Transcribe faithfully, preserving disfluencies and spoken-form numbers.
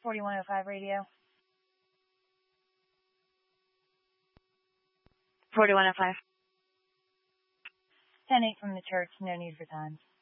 forty-one oh five radio. forty-one oh five. ten eight from the church, no need for times.